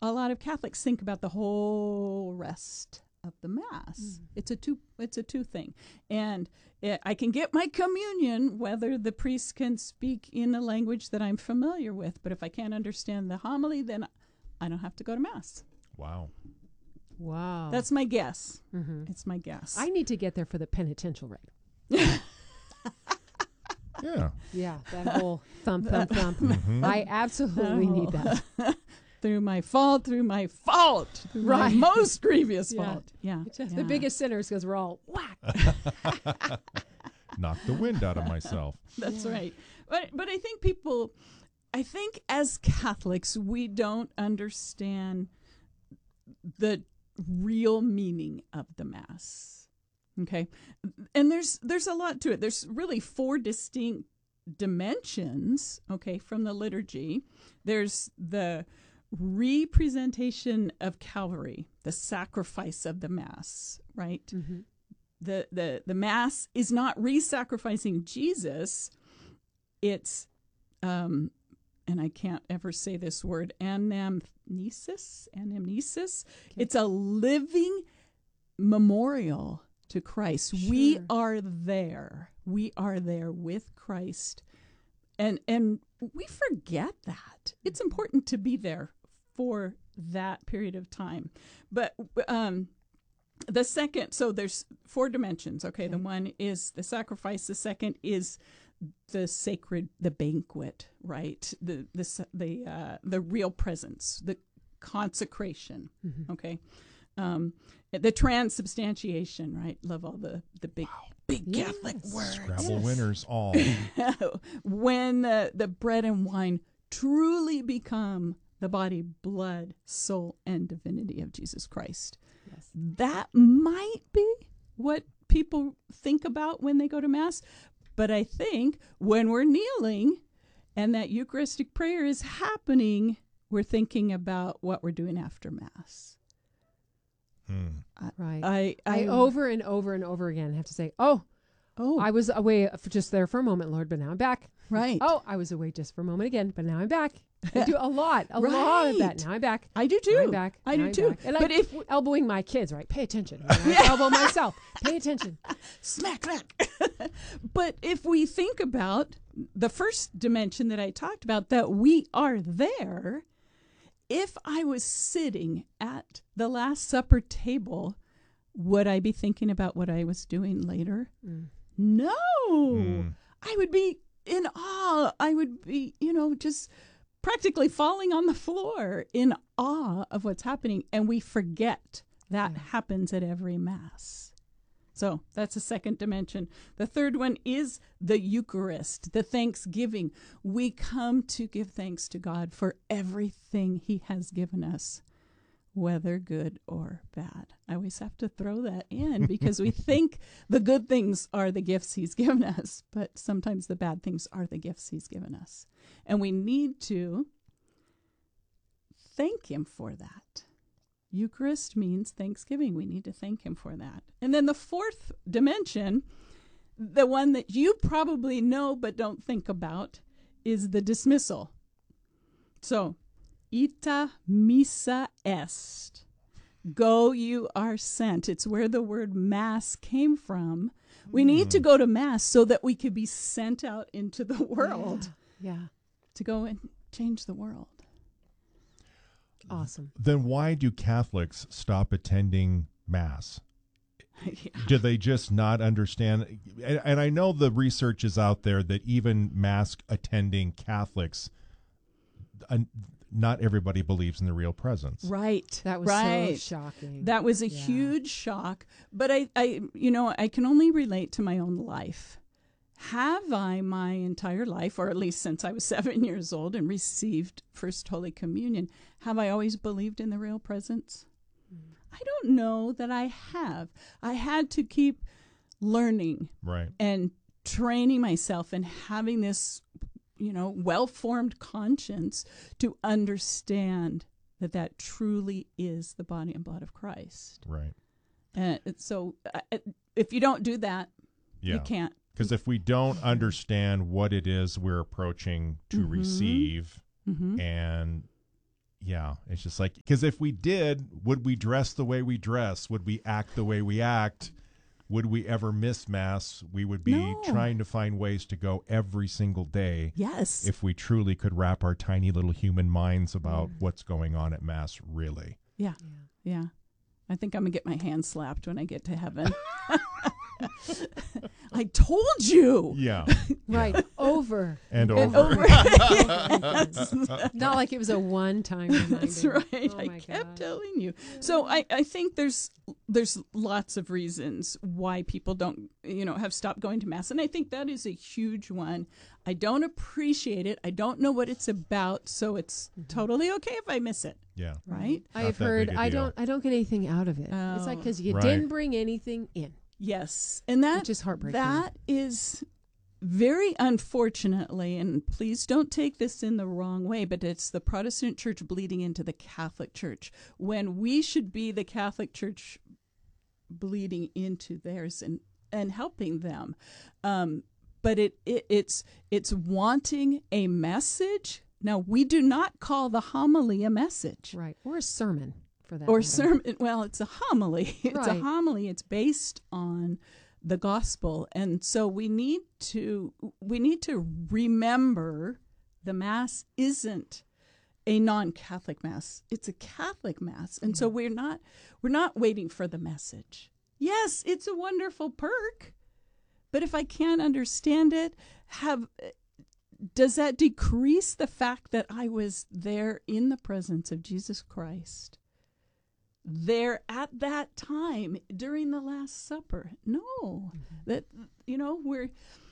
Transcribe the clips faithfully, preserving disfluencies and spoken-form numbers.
a lot of Catholics think about the whole rest of the Mass. Mm. It's a two it's a two thing. And it, I can get my communion whether the priest can speak in a language that I'm familiar with, but if I can't understand the homily, then I don't have to go to Mass. Wow. Wow. That's my guess. Mm-hmm. It's my guess. I need to get there for the penitential rite. Yeah. Yeah, that whole thump, thump, thump. Mm-hmm. I absolutely oh. need that. Through my fault, through my fault, through right. my most grievous yeah. fault. Yeah. Just yeah. the biggest sinners because we're all whack. Knock the wind out of myself. That's yeah. right. But but I think people, I think as Catholics, we don't understand the real meaning of the Mass. Okay? And there's there's a lot to it. There's really four distinct dimensions, okay, from the liturgy. There's the representation of Calvary, the sacrifice of the Mass, right? Mm-hmm. The, the, the Mass is not re-sacrificing Jesus. It's, um, and I can't ever say this word, anamnesis, anamnesis. Okay. It's a living memorial to Christ. Sure. We are there. We are there with Christ. And and we forget that. It's important to be there for that period of time. But um, the second, so there's four dimensions. Okay, okay, the one is the sacrifice. The second is the sacred, the banquet, right? The the the uh, the real presence, the consecration. Mm-hmm. Okay, um, the transubstantiation, right? Love all the the big. Wow. Big yes. Catholic words. Scrabble yes. winners all. When the, the bread and wine truly become the body, blood, soul, and divinity of Jesus Christ. Yes. That might be what people think about when they go to Mass. But I think when we're kneeling and that Eucharistic prayer is happening, we're thinking about what we're doing after Mass. Hmm. Right. I, I, I over and over and over again have to say, oh, oh, I was away for just there for a moment, Lord, but now I'm back. Right. Oh, I was away just for a moment again, but now I'm back. I do a lot, a right. lot of that. Now I'm back. I do too. Now I'm back. I now do I'm too. Back. And but I'm if elbowing my kids, right? Pay attention. I elbow myself. Pay attention. Smack, smack. But if we think about the first dimension that I talked about, that we are there. If I was sitting at the Last Supper table, would I be thinking about what I was doing later? Mm. No. Mm. I would be in awe. I would be, you know, just practically falling on the floor in awe of what's happening. And we forget that yeah. happens at every Mass. So that's the second dimension. The third one is the Eucharist, the thanksgiving. We come to give thanks to God for everything he has given us, whether good or bad. I always have to throw that in because we think the good things are the gifts he's given us, but sometimes the bad things are the gifts he's given us. And we need to thank him for that. Eucharist means thanksgiving. We need to thank him for that. And then the fourth dimension, the one that you probably know but don't think about, is the dismissal. So, ita missa est. Go, you are sent. It's where the word Mass came from. We mm. need to go to Mass so that we could be sent out into the world. Yeah. yeah. To go and change the world. Awesome. Then why do Catholics stop attending Mass? yeah. Do they just not understand? And, and I know the research is out there that even Mass attending Catholics, uh, not everybody believes in the real presence. Right. That was right. so shocking. That was a yeah. huge shock. But I, I, you know, I can only relate to my own life. Have I my entire life, or at least since I was seven years old and received First Holy Communion, have I always believed in the real presence? Mm. I don't know that I have. I had to keep learning right. and training myself and having this, you know, well-formed conscience to understand that that truly is the body and blood of Christ. Right. And so uh, if you don't do that, yeah. you can't. Because if we don't understand what it is we're approaching to mm-hmm. receive, mm-hmm. and yeah, it's just like, because if we did, would we dress the way we dress? Would we act the way we act? Would we ever miss Mass? We would be No. trying to find ways to go every single day Yes. if we truly could wrap our tiny little human minds about Mm. what's going on at Mass, really. yeah. Yeah. Yeah. I think I'm going to get my hand slapped when I get to heaven. I told you. Yeah. Right. Over. And And over. over. Yes. Not like it was a one-time reminder. That's right. Oh I my kept God. telling you. So I, I think there's there's lots of reasons why people don't, you know, have stopped going to Mass. And I think that is a huge one. I don't appreciate it. I don't know what it's about. So it's totally okay if I miss it. Yeah. Right? Not I've that heard big a I deal. don't I don't get anything out of it. It's like Oh. because you Right. didn't bring anything in, Yes. And that which is heartbreaking. that is very unfortunately, and please don't take this in the wrong way, but it's the Protestant church bleeding into the Catholic church when we should be the Catholic church bleeding into theirs and, and helping them. Um, but it, it it's it's wanting a message. Now, we do not call the homily a message. Right. Or a sermon for that. Or matter. sermon. Well, it's a homily. It's a Right. homily. It's based on the gospel, and so we need to we need to remember the Mass isn't a non-Catholic Mass. It's a Catholic Mass, and so we're not we're not waiting for the message. Yes, it's a wonderful perk, but if I can't understand it, have does that decrease the fact that I was there in the presence of Jesus Christ? There at that time during the Last Supper? No. Mm-hmm. That, you know, we're,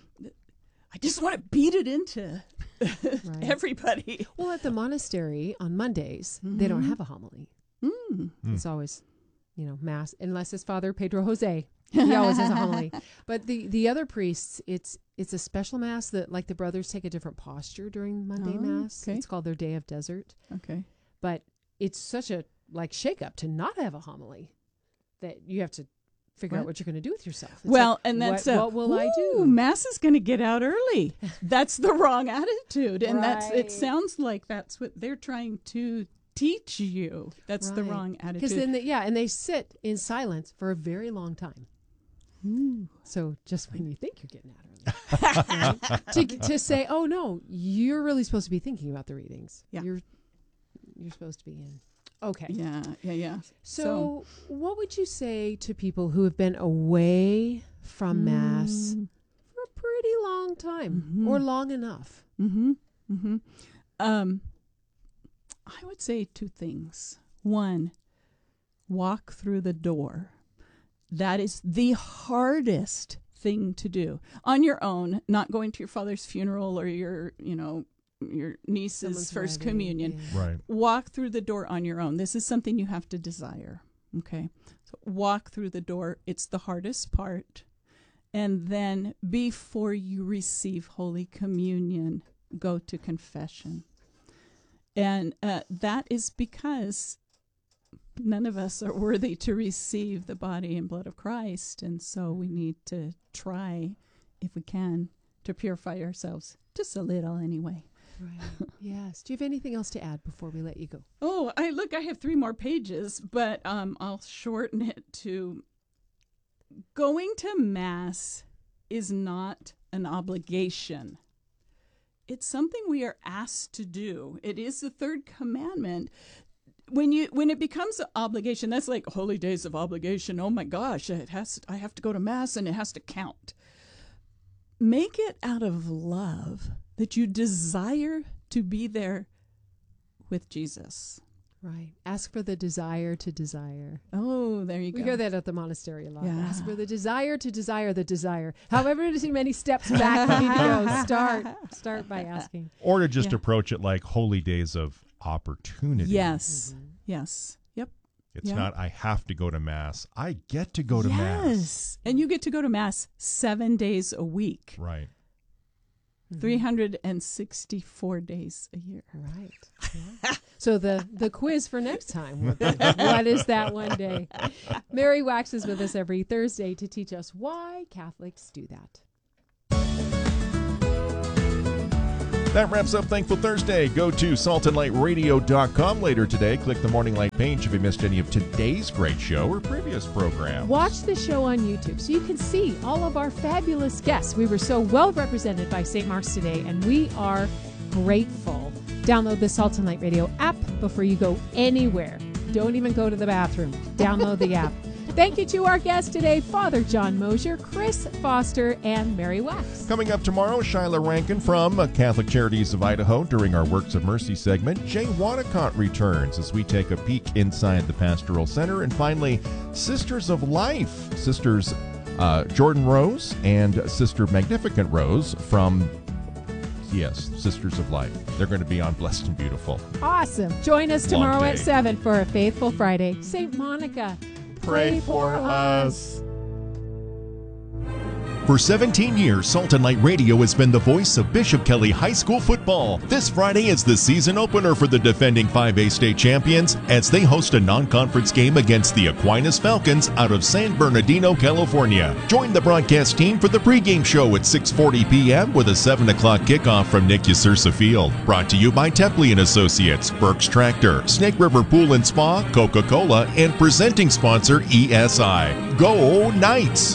I just want to beat it into Right. everybody. Well, at the monastery on Mondays, they don't have a homily. Mm. It's always, you know, Mass, unless it's Father Pedro Jose. He always has a homily. But the, the other priests, it's it's a special Mass that, like, the brothers take a different posture during Monday Oh, Mass. okay. It's called their Day of Desert. Okay. But it's such a, like, shake-up to not have a homily that you have to figure out What? what you're going to do with yourself. It's Well, like, and that's what, a, what will I "Ooh, do? Mass is going to get out early. That's the wrong attitude, and that's Right. it. Sounds like that's what they're trying to teach you. That's the Right. wrong Because attitude. then, they, yeah, and they sit in silence for a very long time. Ooh. So just when you think you're getting out early, right? to to say, oh no, you're really supposed to be thinking about the readings. Yeah. You're you're supposed to be in. Okay. Yeah, yeah, yeah. So, what would you say to people who have been away from Mass Mm. for a pretty long time Mhm. or long enough? Mm-hmm. Mm-hmm. Um, I would say two things. One, walk through the door. That is the hardest thing to do on your own, not going to your father's funeral or your, you know, your niece's Someone's first wedding, communion. yeah. Right. Walk through the door on your own. This is something you have to desire. Okay. So walk through the door. It's the hardest part. And then before you receive Holy Communion, go to confession. And uh, that is because none of us are worthy to receive the body and blood of Christ. And so we need to try, if we can, to purify ourselves just a little anyway. Right. Yes. Do you have anything else to add before we let you go? Oh, I look, I have three more pages, but um, I'll shorten it to going to Mass is not an obligation. It's something we are asked to do. It is the third commandment. When you when it becomes an obligation, that's like holy days of obligation. Oh my gosh, it has I have to go to Mass and it has to count. Make it out of love that you desire to be there with Jesus. Right. Ask for the desire to desire. Oh, there you We go. hear that at the monastery a lot. Yeah. Ask for the desire to desire the desire. However many steps back you need to go, start start by asking. Or to just Yeah. approach it like holy days of opportunity. Yes. Yes. Yep. It's Yeah. not, I have to go to Mass. I get to go to yes. Mass. And you get to go to Mass seven days a week, Right. three hundred sixty-four days a year. Right. Yeah. So the, the quiz for next time would be, what is that one day? Mary Wax is with us every Thursday to teach us why Catholics do that. That wraps up Thankful Thursday. Go to salt and light radio dot com later today. Click the Morning Light page if you missed any of today's great show or previous program. Watch the show on YouTube so you can see all of our fabulous guests. We were so well represented by Saint Mark's today, and we are grateful. Download the Salt and Light Radio app before you go anywhere. Don't even go to the bathroom. Download the app. Thank you to our guests today, Father John Mosier, Chris Foster, and Mary Wax. Coming up tomorrow, Shyla Rankin from Catholic Charities of Idaho. During our Works of Mercy segment, Jay Wanacott returns as we take a peek inside the Pastoral Center. And finally, Sisters of Life. Sisters uh, Jordan Rose and Sister Magnificent Rose from, yes, Sisters of Life. They're going to be on Blessed and Beautiful. Awesome. Join us tomorrow at seven for a Faithful Friday. Saint Monica, pray for us. For seventeen years, Salt and Light Radio has been the voice of Bishop Kelly High School football. This Friday is the season opener for the defending five A state champions as they host a non-conference game against the Aquinas Falcons out of San Bernardino, California. Join the broadcast team for the pregame show at six forty p.m. with a seven o'clock kickoff from Nick Usursa Field. Brought to you by Tepley and Associates, Burke's Tractor, Snake River Pool and Spa, Coca-Cola, and presenting sponsor E S I. Go Knights!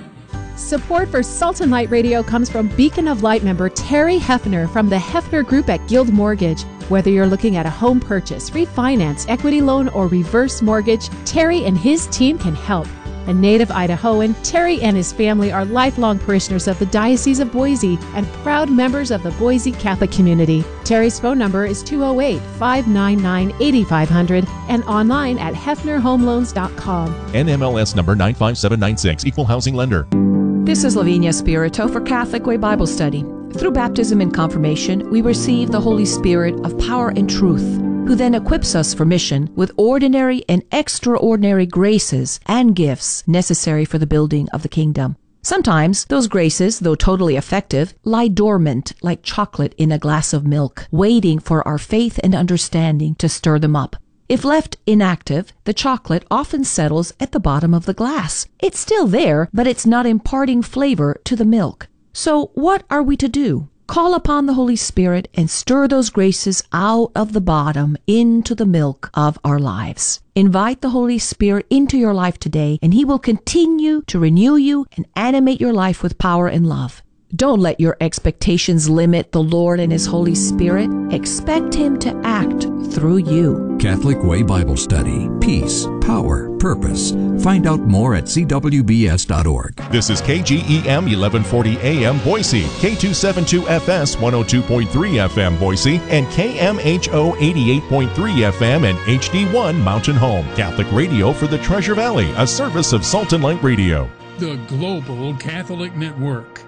Support for Salt and Light Radio comes from Beacon of Light member Terry Hefner from the Hefner Group at Guild Mortgage. Whether you're looking at a home purchase, refinance, equity loan, or reverse mortgage, Terry and his team can help. A native Idahoan, Terry and his family are lifelong parishioners of the Diocese of Boise and proud members of the Boise Catholic community. Terry's phone number is two oh eight, five nine nine, eight five zero zero and online at hefner home loans dot com. N M L S number nine five seven nine six, Equal Housing Lender. This is Lavinia Spirito for Catholic Way Bible Study. Through baptism and confirmation, we receive the Holy Spirit of power and truth, who then equips us for mission with ordinary and extraordinary graces and gifts necessary for the building of the kingdom. Sometimes those graces, though totally effective, lie dormant like chocolate in a glass of milk, waiting for our faith and understanding to stir them up. If left inactive, the chocolate often settles at the bottom of the glass. It's still there, but it's not imparting flavor to the milk. So what are we to do? Call upon the Holy Spirit and stir those graces out of the bottom into the milk of our lives. Invite the Holy Spirit into your life today, and He will continue to renew you and animate your life with power and love. Don't let your expectations limit the Lord and His Holy Spirit. Expect Him to act through you. Catholic Way Bible Study. Peace, power, purpose. Find out more at c w b s dot org. This is K G E M eleven forty A M Boise, K two seventy-two F S one oh two point three F M Boise, and K M H O eighty-eight point three F M and H D one Mountain Home. Catholic radio for the Treasure Valley, a service of Salt and Light Radio. The Global Catholic Network.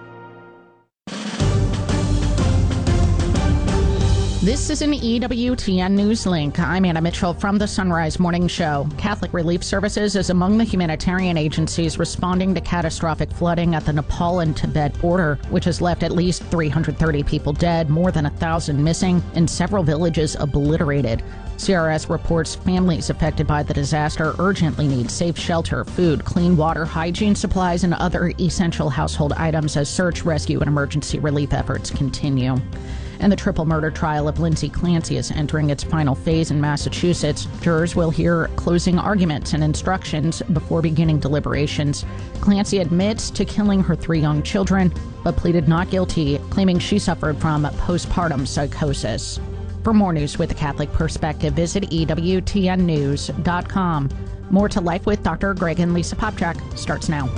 This is an E W T N News Link. I'm Anna Mitchell from the Sunrise Morning Show. Catholic Relief Services is among the humanitarian agencies responding to catastrophic flooding at the Nepal and Tibet border, which has left at least three hundred thirty people dead, more than one thousand missing, and several villages obliterated. C R S reports families affected by the disaster urgently need safe shelter, food, clean water, hygiene supplies, and other essential household items as search, rescue, and emergency relief efforts continue. And the triple murder trial of Lindsay Clancy is entering its final phase in Massachusetts. Jurors will hear closing arguments and instructions before beginning deliberations. Clancy admits to killing her three young children, but pleaded not guilty, claiming she suffered from postpartum psychosis. For more news with a Catholic perspective, visit E W T N news dot com. More to Life with Doctor Greg and Lisa Popchak starts now.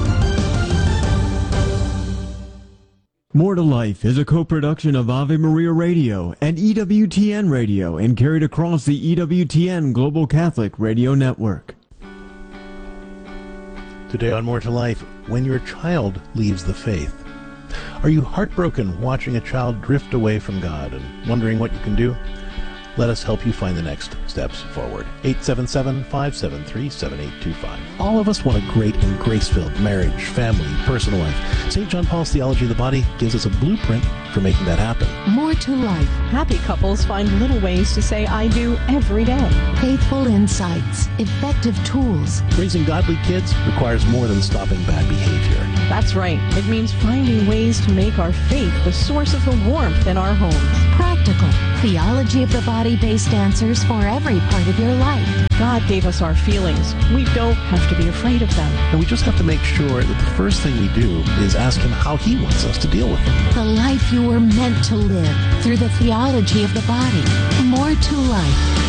More to Life is a co-production of Ave Maria Radio and E W T N Radio and carried across the E W T N Global Catholic Radio Network. Today on More to Life, when your child leaves the faith. Are you heartbroken watching a child drift away from God and wondering what you can do? Let us help you find the next steps forward. eight seven seven, five seven three, seven eight two five. All of us want a great and grace-filled marriage, family, personal life. Saint John Paul's Theology of the Body gives us a blueprint for making that happen. More to Life. Happy couples find little ways to say I do every day. Faithful insights, effective tools. Raising godly kids requires more than stopping bad behavior. That's right. It means finding ways to make our faith the source of the warmth in our homes. Practical, theology of the body-based answers for every part of your life. God gave us our feelings. We don't have to be afraid of them. And we just have to make sure that the first thing we do is ask Him how He wants us to deal with them. The life you were meant to live through the theology of the body. More to life.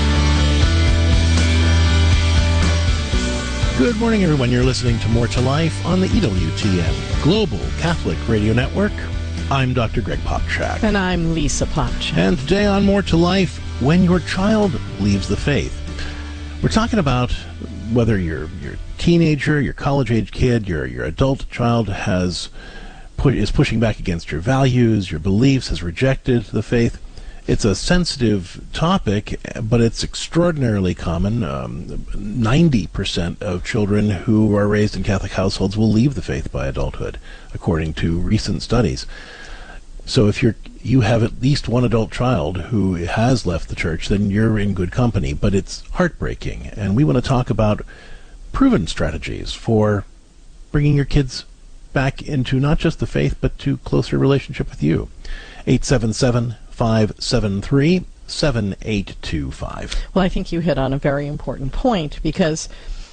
Good morning, everyone. You're listening to More to Life on the E W T N Global Catholic Radio Network. I'm Doctor Greg Popchak. And I'm Lisa Popchak. And today on More to Life, when your child leaves the faith. We're talking about whether your your teenager, your college-age kid, your your adult child has pu- is pushing back against your values, your beliefs, has rejected the faith. It's a sensitive topic, but it's extraordinarily common. Um, ninety percent of children who are raised in Catholic households will leave the faith by adulthood, according to recent studies. So if you're you have at least one adult child who has left the church, then you're in good company. But it's heartbreaking, and we want to talk about proven strategies for bringing your kids back into not just the faith, but to closer relationship with you. eight seven seven, five seven three, seven eight two five. Well, I think you hit on a very important point, because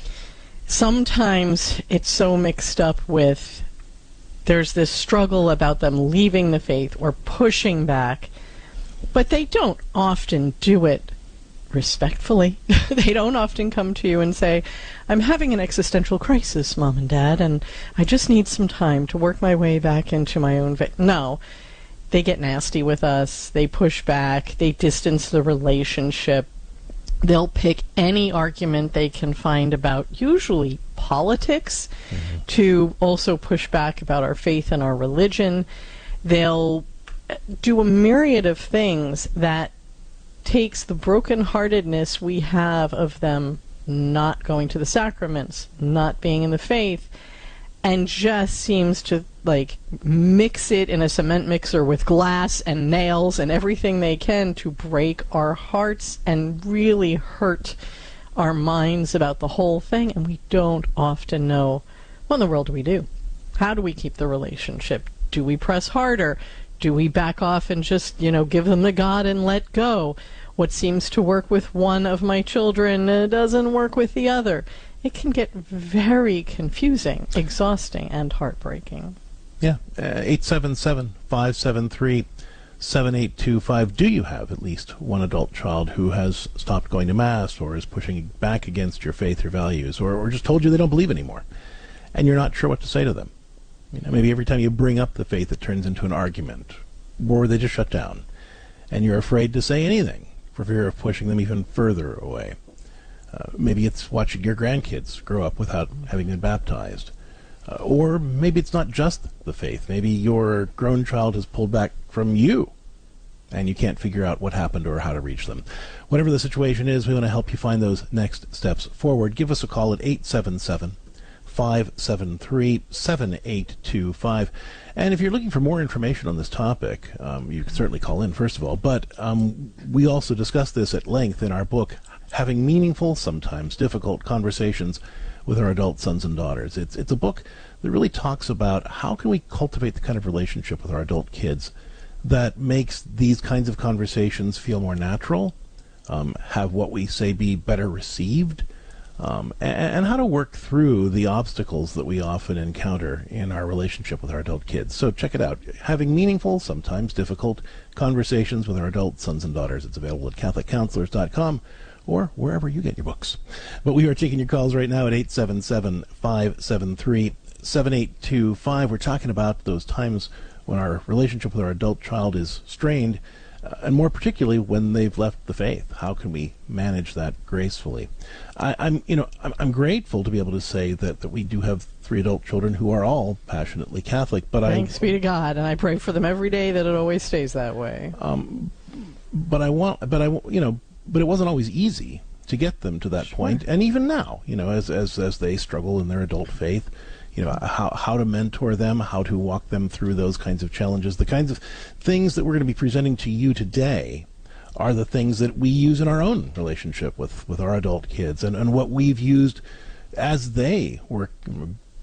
sometimes it's so mixed up with there's this struggle about them leaving the faith or pushing back, but they don't often do it respectfully. They don't often come to you and say, I'm having an existential crisis, Mom and Dad, and I just need some time to work my way back into my own faith. No. They get nasty with us, they push back, they distance the relationship. They'll pick any argument they can find about, usually politics, mm-hmm. to also push back about our faith and our religion. They'll do a myriad of things that takes the brokenheartedness we have of them not going to the sacraments, not being in the faith, and just seems to like mix it in a cement mixer with glass and nails and everything they can to break our hearts and really hurt our minds about the whole thing. And we don't often know, what in the world do we do? How do we keep the relationship? Do we press harder? Do we back off and just, you know, give them the God and let go? What seems to work with one of my children uh, doesn't work with the other. It can get very confusing, exhausting, and heartbreaking. Yeah, uh, eight seven seven, five seven three, seven eight two five. Do you have at least one adult child who has stopped going to Mass or is pushing back against your faith or values, or, or just told you they don't believe anymore, and you're not sure what to say to them? You know, maybe every time you bring up the faith, it turns into an argument, or they just shut down, and you're afraid to say anything for fear of pushing them even further away. Uh, maybe it's watching your grandkids grow up without having been baptized. Uh, or maybe it's not just the faith. Maybe your grown child has pulled back from you, and you can't figure out what happened or how to reach them. Whatever the situation is, we want to help you find those next steps forward. Give us a call at eight seven seven, five seven three, seven eight two five. And if you're looking for more information on this topic, um, you can certainly call in, first of all. But um, we also discuss this at length in our book, Having Meaningful, Sometimes Difficult Conversations with Our Adult Sons and Daughters. It's it's a book that really talks about how can we cultivate the kind of relationship with our adult kids that makes these kinds of conversations feel more natural, um, have what we say be better received, um, and, and how to work through the obstacles that we often encounter in our relationship with our adult kids. So check it out. Having Meaningful, Sometimes Difficult Conversations with Our Adult Sons and Daughters. It's available at catholic counselors dot com. or wherever you get your books. But we are taking your calls right now at eight seven seven, five seven three, seven eight two five. We're talking about those times when our relationship with our adult child is strained, uh, and more particularly when they've left the faith. How can we manage that gracefully? I, I'm, you know, I'm, I'm grateful to be able to say that, that we do have three adult children who are all passionately Catholic. But Thanks I, be to God, and I pray for them every day that it always stays that way. Um, but I want, but I, you know. But it wasn't always easy to get them to that Sure. point. And even now, you know, as as as they struggle in their adult faith, you know, how how to mentor them, how to walk them through those kinds of challenges, the kinds of things that we're going to be presenting to you today are the things that we use in our own relationship with, with our adult kids, and, and what we've used as they were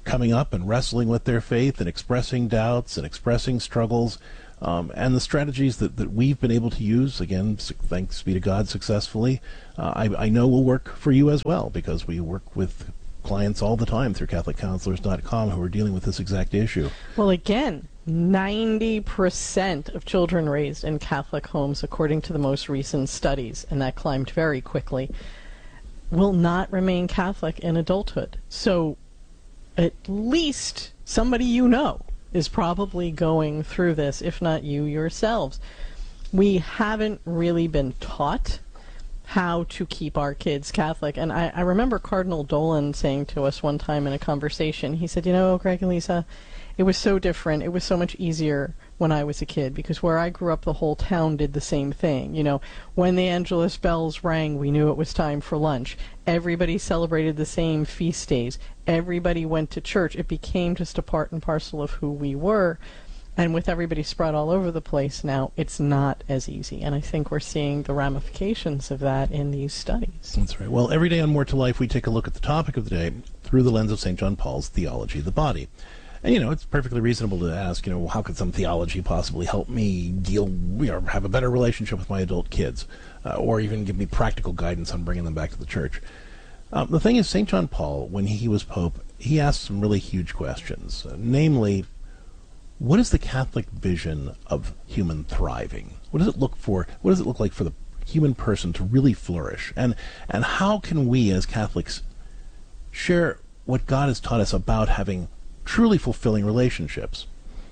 coming up and wrestling with their faith and expressing doubts and expressing struggles. Um, and the strategies that, that we've been able to use, again, thanks be to God, successfully, uh, I, I know will work for you as well, because we work with clients all the time through Catholic Counselors dot com who are dealing with this exact issue. Well, again, ninety percent of children raised in Catholic homes, according to the most recent studies, and that climbed very quickly, will not remain Catholic in adulthood. So at least somebody you know is probably going through this, if not you yourselves. We haven't really been taught how to keep our kids Catholic. And I, I remember Cardinal Dolan saying to us one time in a conversation, he said, you know, Greg and Lisa, it was so different. It was so much easier when I was a kid, because where I grew up, the whole town did the same thing. You know, when the Angelus bells rang, we knew it was time for lunch. Everybody celebrated the same feast days. Everybody went to church. It became just a part and parcel of who we were. And with everybody spread all over the place now, it's not as easy. And I think we're seeing the ramifications of that in these studies. That's right. Well, every day on More to Life, we take a look at the topic of the day through the lens of Saint John Paul's Theology of the Body. And, you know, it's perfectly reasonable to ask, you know, how could some theology possibly help me deal, you know, have a better relationship with my adult kids, uh, or even give me practical guidance on bringing them back to the church? Um, the thing is, Saint John Paul, when he was Pope, he asked some really huge questions, uh, namely, what is the Catholic vision of human thriving? What does it look for? What does it look like for the human person to really flourish? And and how can we as Catholics share what God has taught us about having truly fulfilling relationships?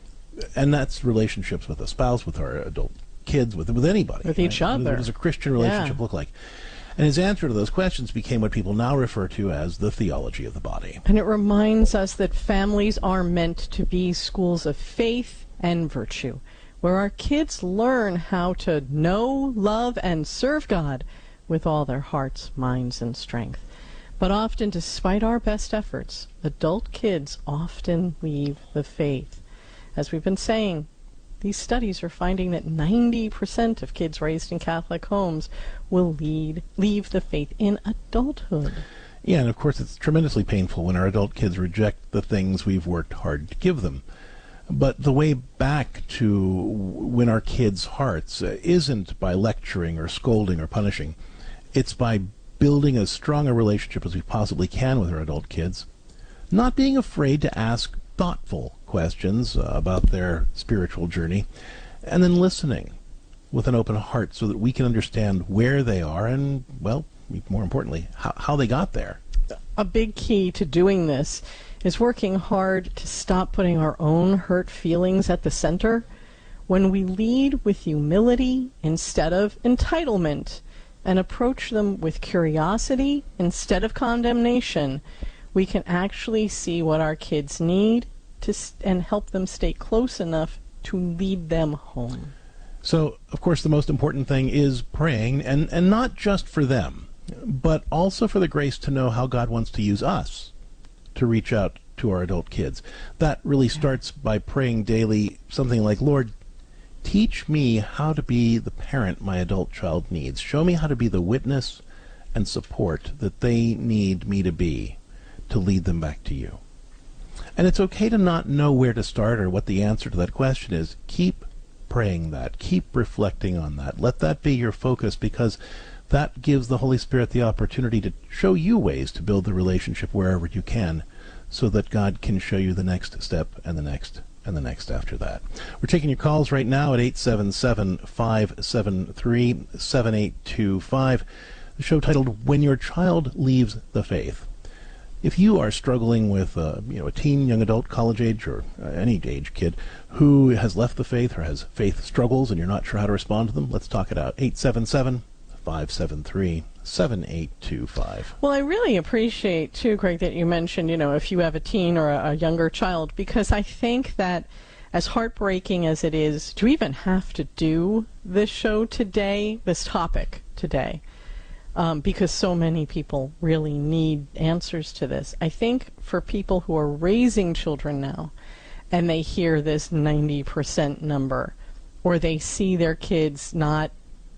And that's relationships with a spouse, with our adult kids, with with anybody. With each right? other. What does a Christian relationship Yeah. look like? And his answer to those questions became what people now refer to as the theology of the body. And it reminds us that families are meant to be schools of faith and virtue, where our kids learn how to know, love, and serve God with all their hearts, minds, and strength. But often, despite our best efforts, adult kids often leave the faith. As we've been saying, these studies are finding that ninety percent of kids raised in Catholic homes will lead, leave the faith in adulthood. Yeah, and of course it's tremendously painful when our adult kids reject the things we've worked hard to give them. But the way back to win our kids' hearts uh, isn't by lecturing or scolding or punishing. It's by building as strong a relationship as we possibly can with our adult kids, not being afraid to ask thoughtful questions uh, about their spiritual journey, and then listening with an open heart so that we can understand where they are and, well, more importantly, how, how they got there. A big key to doing this is working hard to stop putting our own hurt feelings at the center. When we lead with humility instead of entitlement and approach them with curiosity instead of condemnation, we can actually see what our kids need to st- and help them stay close enough to lead them home. So, of course, the most important thing is praying, and, and not just for them, but also for the grace to know how God wants to use us to reach out to our adult kids. That really starts by praying daily something like, Lord, teach me how to be the parent my adult child needs. Show me how to be the witness and support that they need me to be to lead them back to you. And it's okay to not know where to start or what the answer to that question is. Keep praying that. Keep reflecting on that. Let that be your focus, because that gives the Holy Spirit the opportunity to show you ways to build the relationship wherever you can, so that God can show you the next step and the next and the next after that. We're taking your calls right now at eight seven seven, five seven three, seven eight two five. The show titled When Your Child Leaves the Faith. If you are struggling with uh, you know, a teen, young adult, college age, or uh, any age kid who has left the faith or has faith struggles and you're not sure how to respond to them, let's talk it out. eight seven seven, five seven three, seven eight two five. Well, I really appreciate, too, Greg, that you mentioned, you know, if you have a teen or a, a younger child, because I think that as heartbreaking as it is to even have to do this show today, this topic today, Um, because so many people really need answers to this. I think for people who are raising children now and they hear this ninety percent number, or they see their kids not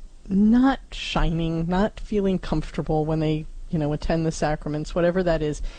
not shining, not feeling comfortable when they, you know, attend the sacraments, whatever that is,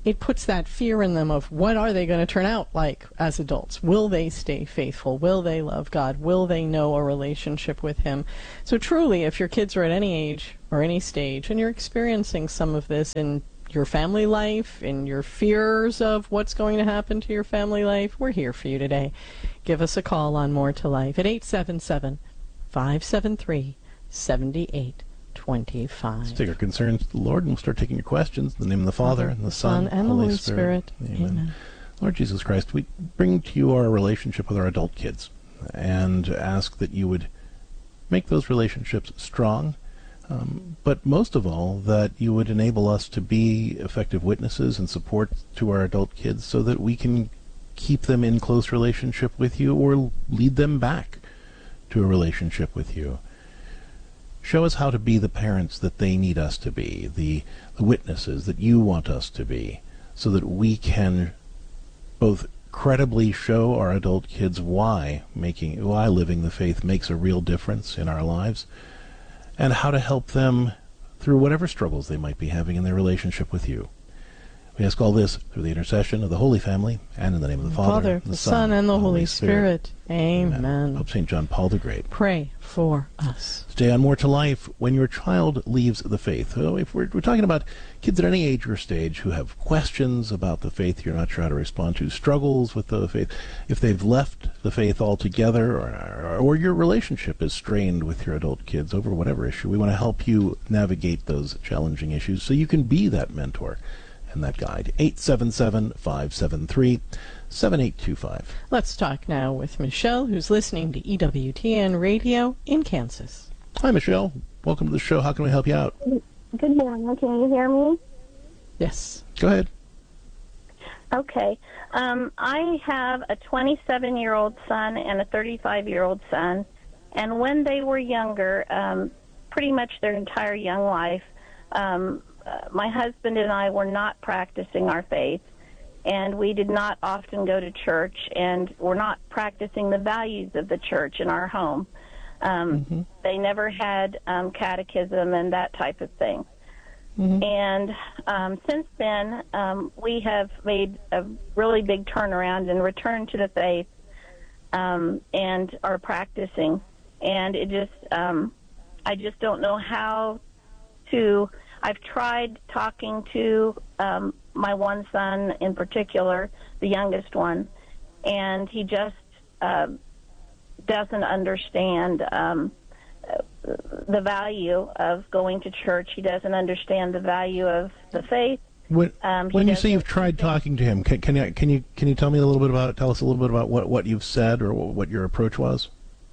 it puts that fear in them of what are they going to turn out like as adults? Will they stay faithful? Will they love God? Will they know a relationship with Him? So truly, if your kids are at any age or any stage and you're experiencing some of this in your family life, in your fears of what's going to happen to your family life, we're here for you today. Give us a call on More to Life at eight seven seven, five seven three, seven eight two five. Let's take our concerns to the Lord, and we'll start taking your questions. In the name of the Father, and the Son, and the Holy Spirit. Spirit. Amen. Amen. Lord Jesus Christ, we bring to you our relationship with our adult kids and ask that you would make those relationships strong, um, but most of all, that you would enable us to be effective witnesses and support to our adult kids so that we can keep them in close relationship with you or lead them back to a relationship with you. Show us how to be the parents that they need us to be, the, the witnesses that you want us to be, so that we can both credibly show our adult kids why making why living the faith makes a real difference in our lives, and how to help them through whatever struggles they might be having in their relationship with you. We ask all this through the intercession of the Holy Family, and in the name of the Father, Father the, the Son, Son, and the Holy, Holy Spirit. Spirit. Amen. Amen. Pope Saint John Paul the Great. Pray for us. Stay on More to Life. When your child leaves the faith. So if we're, we're talking about kids at any age or stage who have questions about the faith you're not sure how to respond to, struggles with the faith, if they've left the faith altogether, or, or, or your relationship is strained with your adult kids over whatever issue, we want to help you navigate those challenging issues so you can be that mentor and that guide. eight seven seven, five seven three, seven eight two five. Let's talk now with Michelle, who's listening to E W T N Radio in Kansas. Hi, Michelle. Welcome to the show. How can we help you out? Good morning. Can you hear me? Yes. Go ahead. Okay. Um, I have a twenty-seven-year-old son and a thirty-five-year-old son, and when they were younger, um, pretty much their entire young life, um, uh, my husband and I were not practicing our faith, and we did not often go to church, and were not practicing the values of the church in our home. Um, mm-hmm. They never had um, catechism and that type of thing. Mm-hmm. And um, since then, um, we have made a really big turnaround and returned to the faith, um, and are practicing. And it just, um, I just don't know how to. I've tried talking to um, my one son in particular, the youngest one, and he just uh, doesn't understand um, the value of going to church. He doesn't understand the value of the faith. When, um, when you say you've tried talking to him, can, can you can you can you tell me a little bit about tell us a little bit about what, what you've said or what your approach was?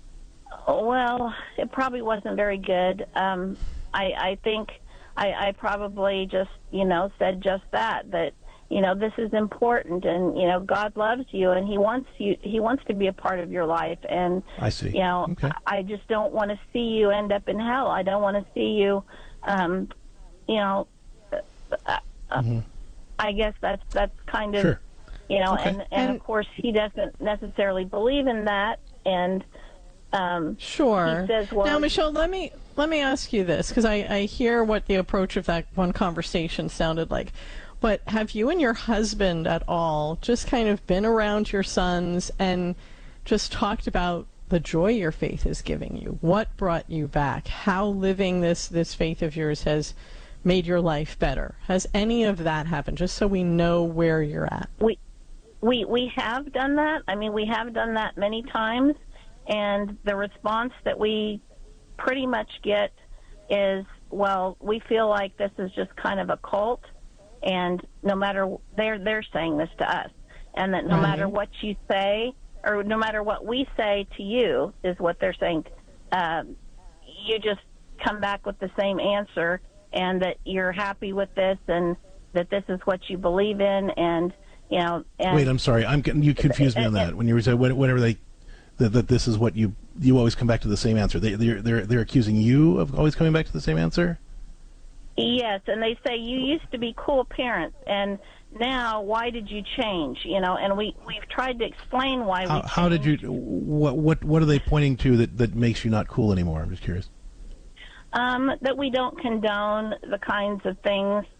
Well, it probably wasn't very good. Um, I, I think I, I probably just you know said just that that you know this is important, and you know God loves you, and He wants you. He wants to be a part of your life, and I see. You know, okay. I just don't want to see you end up in hell. I don't want to see you, um, you know. Uh, mm-hmm. I guess that's that's kind of, sure. you know, okay. and, and of course he doesn't necessarily believe in that, and um, sure. He says, well, now, Michelle, let me let me ask you this, because I, I hear what the approach of that one conversation sounded like. But have you and your husband at all just kind of been around your sons and just talked about the joy your faith is giving you? What brought you back? How living this, this faith of yours has made your life better? Has any of that happened? Just so we know where you're at. We, we, we have done that. I mean, we have done that many times. And the response that we pretty much get is, well, we feel like this is just kind of a cult. And no matter, they're, they're saying this to us. And that no mm-hmm. matter what you say, or no matter what we say to you, is what they're saying, um, you just come back with the same answer, and that you're happy with this, and that this is what you believe in, and, you know... And Wait, I'm sorry. I'm getting, you confused me on that. When you were saying, whenever they... That, that this is what you... You always come back to the same answer. They, they're, they're, they're accusing you of always coming back to the same answer? Yes, and they say, you used to be cool parents, and now why did you change? You know, and we, we've tried to explain why how, we How did you... What, what, what are they pointing to that, that makes you not cool anymore? I'm just curious. Um, that we don't condone the kinds of things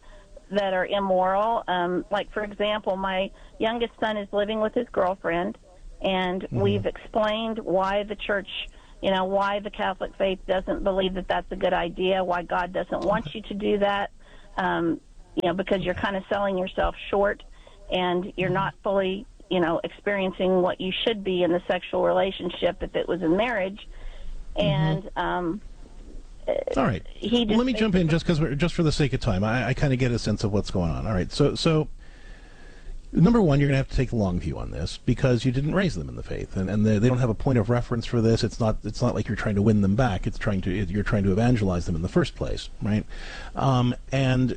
that are immoral. Um, like, for example, my youngest son is living with his girlfriend, and mm-hmm. we've explained why the church, you know, why the Catholic faith doesn't believe that that's a good idea, why God doesn't want you to do that, um, you know, because you're kind of selling yourself short, and you're not fully, you know, experiencing what you should be in the sexual relationship if it was in marriage. And mm-hmm. um, all right, he well, let me jump in just because we're just for the sake of time. I, I kind of get a sense of what's going on. All right, so so number one, you're going to have to take the long view on this because you didn't raise them in the faith, and and they, they don't have a point of reference for this. It's not it's not like you're trying to win them back. It's trying to you're trying to evangelize them in the first place, right? Um, and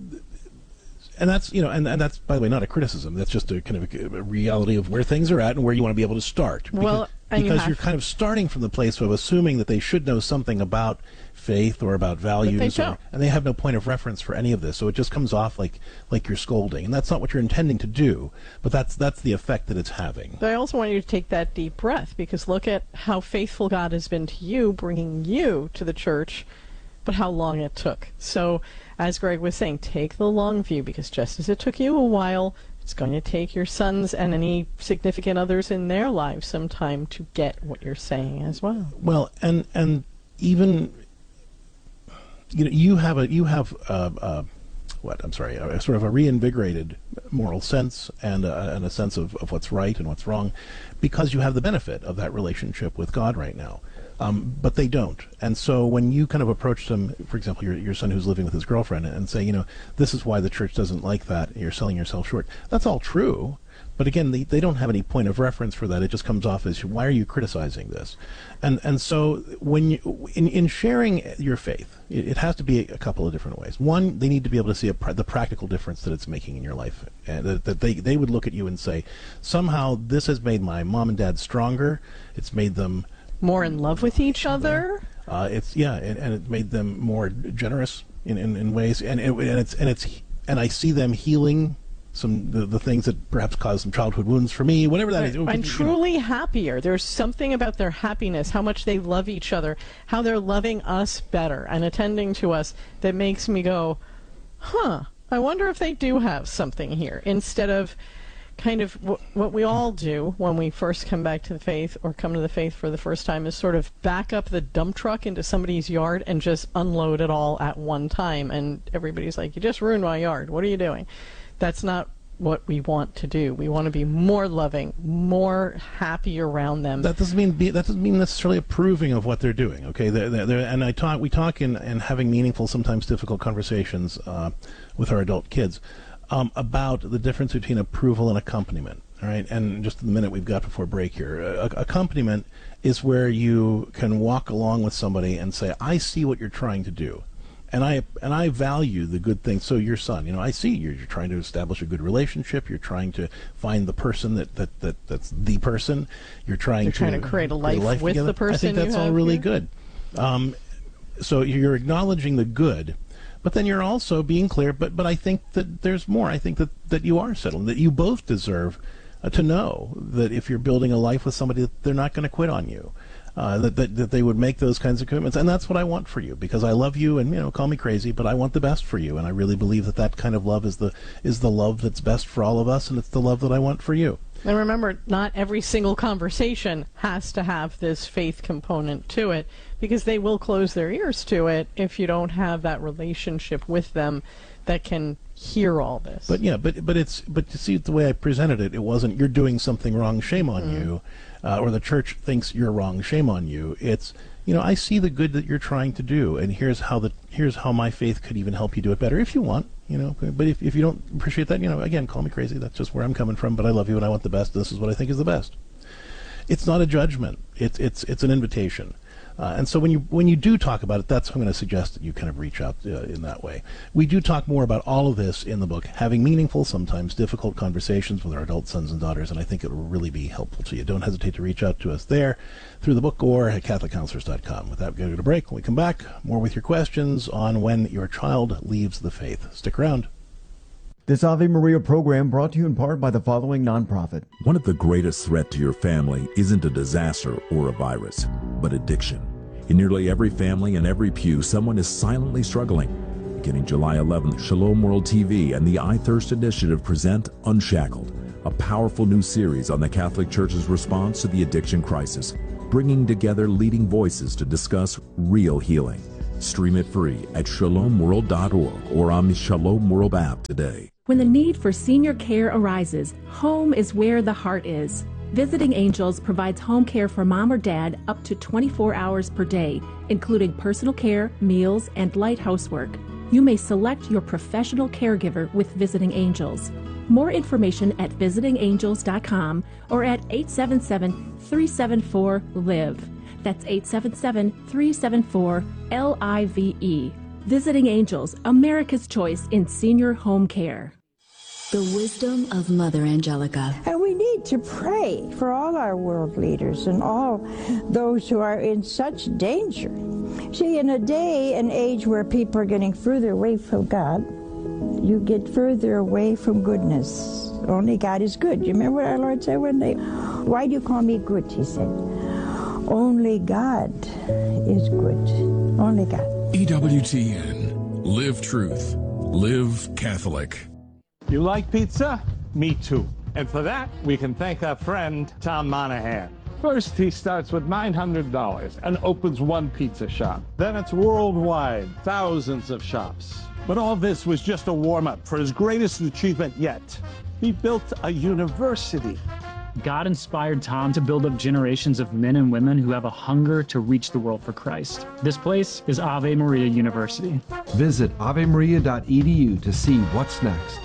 and that's you know and, and that's, by the way, not a criticism. That's just a kind of a, a reality of where things are at and where you want to be able to start. Because, well, and because you you're kind of starting from the place of assuming that they should know something about faith or about values, but they don't. Or, and they have no point of reference for any of this. So it just comes off like like you're scolding, and that's not what you're intending to do. But that's that's the effect that it's having. But I also want you to take that deep breath, because look at how faithful God has been to you, bringing you to the church, but how long it took. So, as Greg was saying, take the long view, because just as it took you a while, it's going to take your sons and any significant others in their lives some time to get what you're saying as well. Well, and and even you know you have a you have uh, uh, what I'm sorry, a, a sort of a reinvigorated moral sense and a, and a sense of, of what's right and what's wrong, because you have the benefit of that relationship with God right now. Um, but they don't. And so when you kind of approach them, for example, your, your son who's living with his girlfriend, and say, you know, this is why the church doesn't like that, you're selling yourself short. That's all true. But again, they, they don't have any point of reference for that. It just comes off as, why are you criticizing this? And and so when you, in, in sharing your faith, it, it has to be a couple of different ways. One, they need to be able to see a pr- the practical difference that it's making in your life. And that, that they, they would look at you and say, somehow this has made my mom and dad stronger. It's made them more in love with each other. Uh, it's yeah, and, and it made them more generous in, in, in ways, and, it, and it's and it's and I see them healing some the, the things that perhaps caused some childhood wounds for me, whatever that right. is. I'm truly know. happier. There's something about their happiness, how much they love each other, how they're loving us better and attending to us, that makes me go, huh, I wonder if they do have something here, instead of kind of w- what we all do when we first come back to the faith or come to the faith for the first time, is sort of back up the dump truck into somebody's yard and just unload it all at one time. And everybody's like, you just ruined my yard. What are you doing? That's not what we want to do. We want to be more loving, more happy around them. That doesn't mean be, that doesn't mean necessarily approving of what they're doing. Okay, they're, they're, they're, and I talk we talk in, in having meaningful, sometimes difficult conversations uh, with our adult kids. Um, about the difference between approval and accompaniment. All right, and just the minute we've got before break here, uh, accompaniment is where you can walk along with somebody and say, "I see what you're trying to do, and I and I value the good things." So your son, you know, I see you're, you're trying to establish a good relationship. You're trying to find the person that, that, that that's the person. You're trying you're to trying to create a life, create a life with together. the person. I think that's you all have really here. good. Um, so you're acknowledging the good. But then you're also being clear, but but I think that there's more. I think that, that you are settled, that you both deserve uh, to know that if you're building a life with somebody, that they're not going to quit on you, uh, that, that that they would make those kinds of commitments. And that's what I want for you, because I love you, and, you know, call me crazy, but I want the best for you. And I really believe that that kind of love is the is the love that's best for all of us, and it's the love that I want for you. And remember, not every single conversation has to have this faith component to it, because they will close their ears to it if you don't have that relationship with them that can hear all this. But yeah, but but it's but to see the way I presented it, it wasn't you're doing something wrong, shame on mm. you, uh, or the church thinks you're wrong, shame on you. It's, you know, I see the good that you're trying to do, and here's how the here's how my faith could even help you do it better if you want, you know. But if if you don't appreciate that, you know, again, call me crazy. That's just where I'm coming from. But I love you, and I want the best. This is what I think is the best. It's not a judgment. It's it's it's an invitation. Uh, and so when you when you do talk about it, that's I'm going to suggest that you kind of reach out uh, in that way. We do talk more about all of this in the book, having meaningful, sometimes difficult conversations with our adult sons and daughters, and I think it will really be helpful to you. Don't hesitate to reach out to us there through the book or at catholic counselors dot com. With that, we're going to go to break. When we come back, more with your questions on when your child leaves the faith. Stick around. This Ave Maria program brought to you in part by the following nonprofit. One of the greatest threats to your family isn't a disaster or a virus, but addiction. In nearly every family and every pew, someone is silently struggling. Beginning July eleventh, Shalom World T V and the I Thirst Initiative present Unshackled, a powerful new series on the Catholic Church's response to the addiction crisis, bringing together leading voices to discuss real healing. Stream it free at shalom world dot org or on the Shalom World app today. When the need for senior care arises, home is where the heart is. Visiting Angels provides home care for mom or dad up to twenty-four hours per day, including personal care, meals, and light housework. You may select your professional caregiver with Visiting Angels. More information at visiting angels dot com or at eight seven seven, three seven four, LIVE. That's eight seven seven, three seven four, L I V E. Visiting Angels, America's choice in senior home care. The wisdom of Mother Angelica. And we need to pray for all our world leaders and all those who are in such danger. See, in a day and age where people are getting further away from God, you get further away from goodness. Only God is good. You remember what our Lord said one day? Why do you call me good, he said. Only God is good. Only God. E W T N. Live truth. Live Catholic. You like pizza? Me too. And for that, we can thank our friend, Tom Monahan. First, he starts with nine hundred dollars and opens one pizza shop. Then it's worldwide, thousands of shops. But all this was just a warm-up for his greatest achievement yet. He built a university. God inspired Tom to build up generations of men and women who have a hunger to reach the world for Christ. This place is Ave Maria University. Visit ave maria dot e d u to see what's next.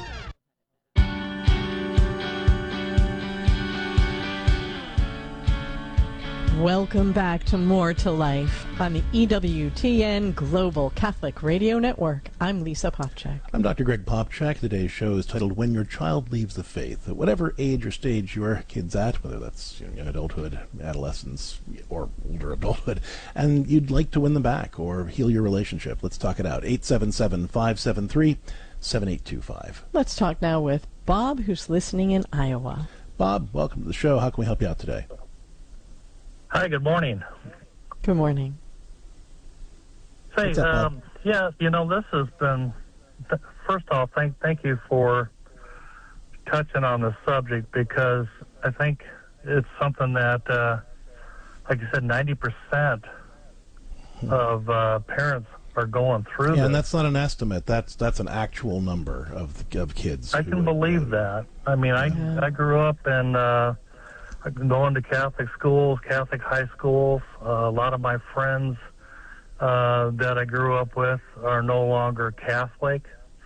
Welcome back to More to Life on the E W T N Global Catholic Radio Network. I'm Lisa Popchak. I'm Doctor Greg Popchak. Today's show is titled When Your Child Leaves the Faith. At whatever age or stage your kid's at, whether that's you know, young adulthood, adolescence, or older adulthood, and you'd like to win them back or heal your relationship, let's talk it out. eight seven seven, five seven three, seven eight two five. Let's talk now with Bob, who's listening in Iowa. Bob, welcome to the show. How can we help you out today? Hi, good morning. Good morning. Say, um, yeah, you know, this has been, th- first off, thank thank you for touching on the subject, because I think it's something that, uh, like you said, ninety percent of uh, parents are going through Yeah, this. and that's not an estimate. That's that's an actual number of of kids. I can believe that. I mean, I, I grew up in... Uh, going to Catholic schools, Catholic high schools. Uh, a lot of my friends uh, that I grew up with are no longer Catholic.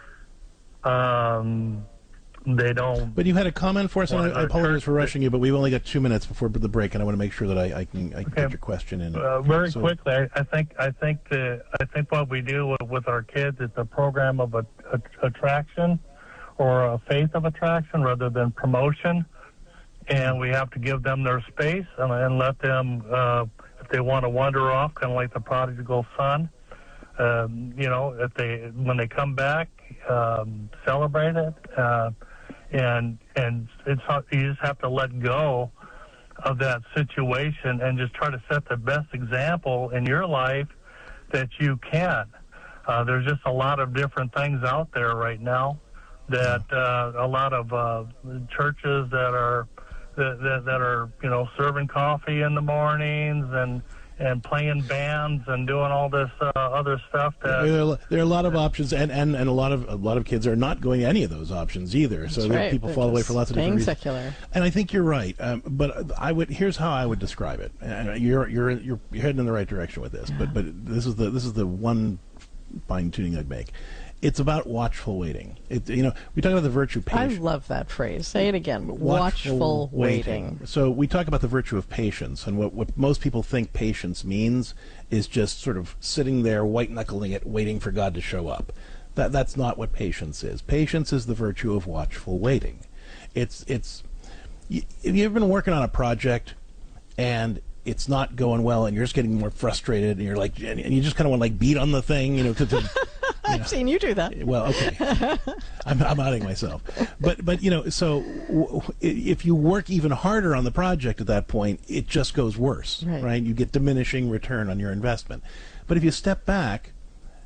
Um, they don't... But you had a comment for us, and I, I apologize for rushing you, but we've only got two minutes before the break, and I want to make sure that I, I can, I can Okay. get your question in. Uh, very So- quickly, I, I think I think the, I think what we do with, with our kids is a program of a, a, attraction, or a faith of attraction rather than promotion. And we have to give them their space and, and let them, uh, if they want to wander off, kind of like the prodigal son, um, you know, if they when they come back, um, celebrate it, uh, and and it's you just have to let go of that situation and just try to set the best example in your life that you can. Uh, there's just a lot of different things out there right now that uh, a lot of uh, churches that are that, that, that are you know serving coffee in the mornings and and playing bands and doing all this uh, other stuff. That There are, there are a lot of options, and, and, and a lot of a lot of kids are not going to any of those options either. So That's that right. people They're fall away just for lots of staying different reasons. secular. And I think you're right. Um, but I would here's how I would describe it. Uh, you're you're you're you're heading in the right direction with this. But but this is the this is the one fine tuning I'd make. It's about watchful waiting. It, you know, we talk about the virtue of I patience. love that phrase. Say it again. Watchful, waiting. So we talk about the virtue of patience, and what, what most people think patience means is just sort of sitting there, white-knuckling it, waiting for God to show up. That that's not what patience is. Patience is the virtue of watchful waiting. It's it's. You, have you ever been working on a project, and it's not going well, and you're just getting more frustrated, and you're like, and you just kind of want to like beat on the thing, you know, to. to I've seen you do that. Well, okay. I'm, I'm outing myself. But, but you know, so w- if you work even harder on the project at that point, it just goes worse, Right. right? You get diminishing return on your investment. But if you step back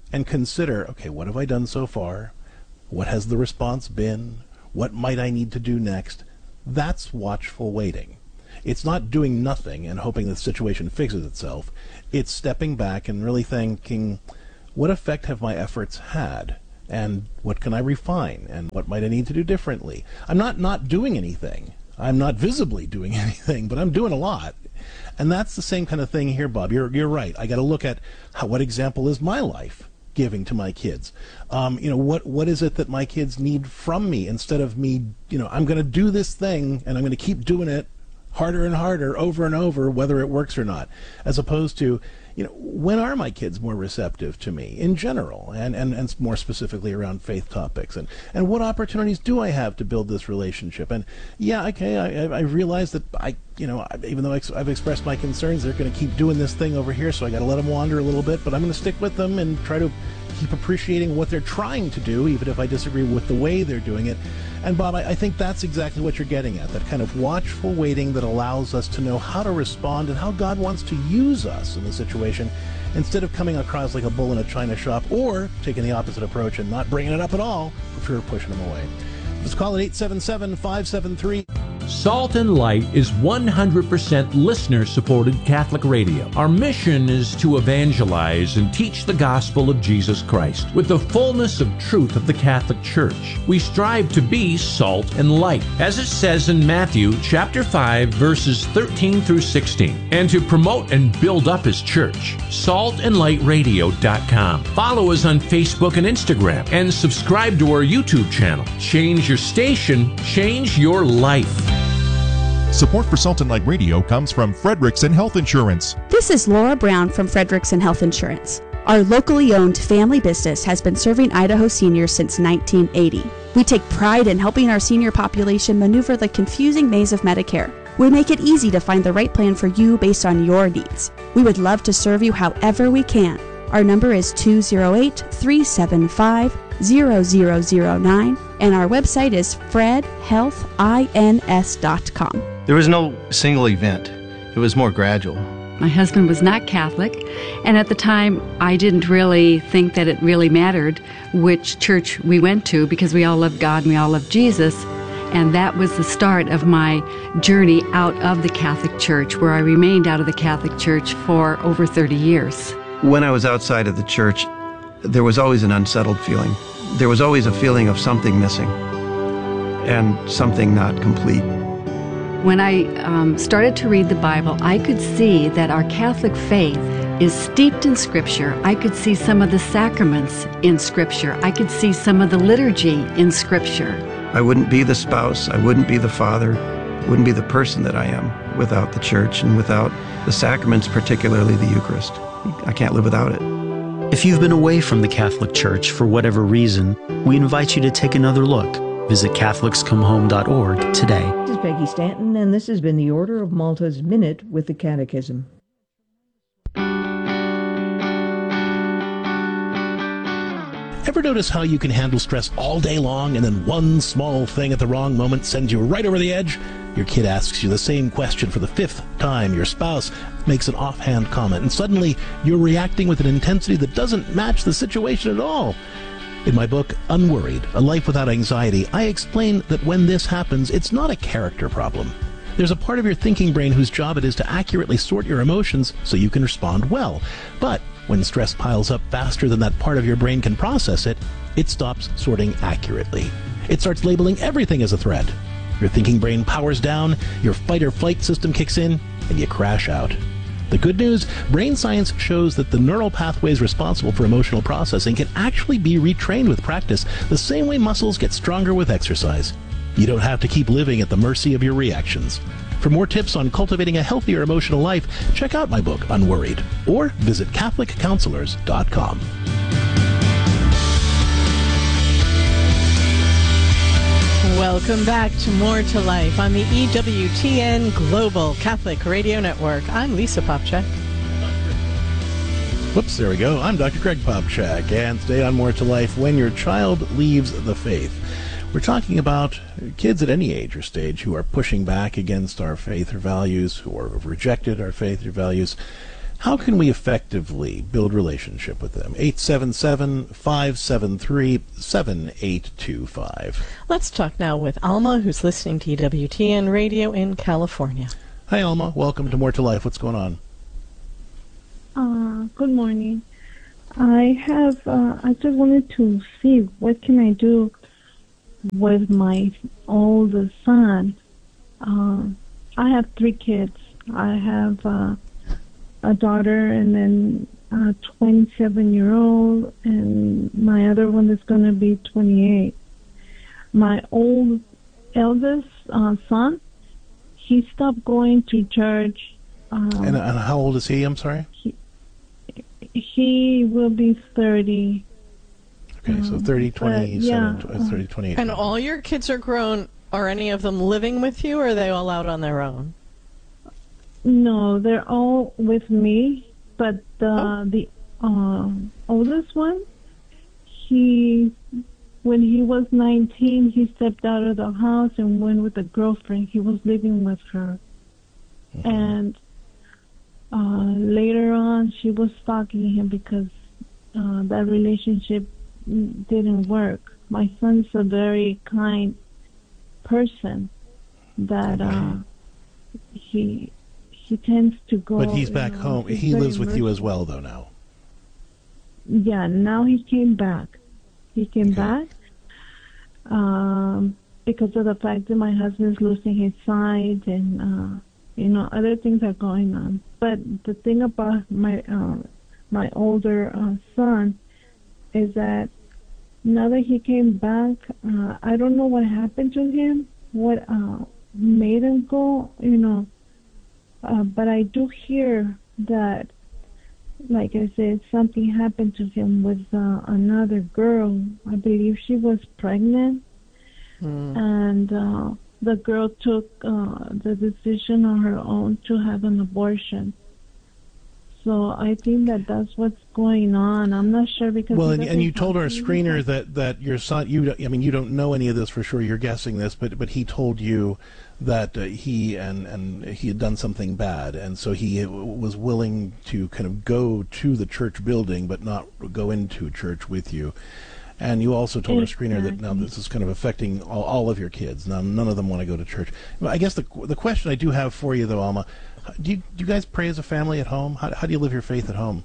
and consider, okay, what have I done so far? What has the response been? What might I need to do next? That's watchful waiting. It's not doing nothing and hoping the situation fixes itself. It's stepping back and really thinking, what effect have my efforts had? And what can I refine? And what might I need to do differently? I'm not not doing anything. I'm not visibly doing anything, but I'm doing a lot. And that's the same kind of thing here, Bob. You're you're right. I got to look at how, what example is my life giving to my kids? Um, you know, what what is it that my kids need from me instead of me, you know, I'm going to do this thing and I'm going to keep doing it harder and harder over and over, whether it works or not, as opposed to, you know, when are my kids more receptive to me in general, and, and, and more specifically around faith topics, and, and what opportunities do I have to build this relationship? And yeah, okay, I, I realize that I, you know, I, even though I've expressed my concerns, they're going to keep doing this thing over here, so I got to let them wander a little bit, but I'm going to stick with them and try to keep appreciating what they're trying to do, even if I disagree with the way they're doing it. And Bob, I, I think that's exactly what you're getting at, that kind of watchful waiting that allows us to know how to respond and how God wants to use us in the situation, instead of coming across like a bull in a china shop, or taking the opposite approach and not bringing it up at all for fear of pushing them away. Let's call it eight seven seven, five seven three. Salt and Light is one hundred percent listener-supported Catholic radio. Our mission is to evangelize and teach the gospel of Jesus Christ with the fullness of truth of the Catholic Church. We strive to be salt and light, as it says in Matthew chapter five, verses thirteen through sixteen, and to promote and build up His church. salt and light radio dot com. Follow us on Facebook and Instagram, and subscribe to our YouTube channel. Change your station, change your life. Support for Salt and Light Radio comes from Frederickson Health Insurance. This is Laura Brown from Frederickson Health Insurance. Our locally owned family business has been serving Idaho seniors since nineteen eighty. We take pride in helping our senior population maneuver the confusing maze of Medicare. We make it easy to find the right plan for you based on your needs. We would love to serve you however we can. Our number is two oh eight, three seven five, zero zero zero nine, and our website is fred health ins dot com. There was no single event. It was more gradual. My husband was not Catholic, and at the time I didn't really think that it really mattered which church we went to, because we all loved God and we all loved Jesus. And that was the start of my journey out of the Catholic Church, where I remained out of the Catholic Church for over thirty years. When I was outside of the church, there was always an unsettled feeling. There was always a feeling of something missing and something not complete. When I um, started to read the Bible, I could see that our Catholic faith is steeped in Scripture. I could see some of the sacraments in Scripture. I could see some of the liturgy in Scripture. I wouldn't be the spouse, I wouldn't be the father, wouldn't be the person that I am without the church and without the sacraments, particularly the Eucharist. I can't live without it. If you've been away from the Catholic Church for whatever reason, we invite you to take another look. Visit Catholics Come Home dot org today. This is Peggy Stanton, and this has been the Order of Malta's Minute with the Catechism. Ever notice how you can handle stress all day long, and then one small thing at the wrong moment sends you right over the edge? Your kid asks you the same question for the fifth time. Your spouse makes an offhand comment, and suddenly you're reacting with an intensity that doesn't match the situation at all. In my book, Unworried, A Life Without Anxiety, I explain that when this happens, it's not a character problem. There's a part of your thinking brain whose job it is to accurately sort your emotions so you can respond well. But when stress piles up faster than that part of your brain can process it, it stops sorting accurately. It starts labeling everything as a threat. Your thinking brain powers down, your fight or flight system kicks in, and you crash out. The good news, brain science shows that the neural pathways responsible for emotional processing can actually be retrained with practice, the same way muscles get stronger with exercise. You don't have to keep living at the mercy of your reactions. For more tips on cultivating a healthier emotional life, check out my book, Unworried, or visit Catholic Counselors dot com. Welcome back to More to Life on the E W T N Global Catholic Radio Network. I'm Lisa Popchak. Whoops, there we go. I'm Doctor Greg Popchak, and today on More to Life, when your child leaves the faith. We're talking about kids at any age or stage who are pushing back against our faith or values, who have rejected our faith or values. How can we effectively build relationship with them? eight seven seven, five seven three, seven eight two five. Let's talk now with Alma, who's listening to E W T N Radio in California. Hi, Alma. Welcome to More to Life. What's going on? Uh, good morning. I have, uh, I just wanted to see what can I do with my oldest son. Uh, I have three kids. I have uh, a daughter and then a twenty-seven-year-old, and my other one is going to be twenty-eight. My old eldest uh, son, he stopped going to church. Um, and, and how old is he? I'm sorry? He, he will be thirty. Okay, so thirty, twenty-seven, yeah. thirty, twenty-eight. And all your kids are grown. Are any of them living with you, or are they all out on their own? No, they're all with me, but the Oh. the uh, oldest one, he, when he was nineteen, he stepped out of the house and went with a girlfriend. He was living with her. And uh, later on, she was stalking him because uh, that relationship didn't work. My son's a very kind person that uh, he he tends to go. But he's back you know, home. he's He very lives with you as merciful. well, though, now. Yeah, now he came back. He came Okay. back um, because of the fact that my husband's losing his sight and, uh, you know, other things are going on. But the thing about my uh, my older uh, son is that now that he came back, uh, I don't know what happened to him, what uh, made him go, you know. Uh, but I do hear that, like I said, something happened to him with uh, another girl. I believe she was pregnant, Mm. and uh, the girl took uh, the decision on her own to have an abortion. So I think that that's what's going on. I'm not sure because Well, he and, and doesn't you told our talk to me. screener that, that your son, you, I mean, you don't know any of this for sure, you're guessing this, but, but he told you that uh, he and, and he had done something bad, and so he was willing to kind of go to the church building, but not go into a church with you. And you also told our screener that now this is kind of affecting all, all of your kids. Now, none of them want to go to church. Well, I guess the the question I do have for you, though, Alma, do you, do you guys pray as a family at home? How, how do you live your faith at home?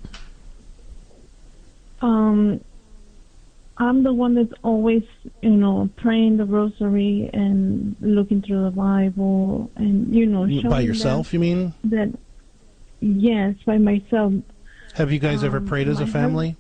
Um, I'm the one that's always, you know, praying the rosary and looking through the Bible and, you know, showing By yourself, them you mean? That, yes, by myself. Have you guys ever Um, prayed as a my family?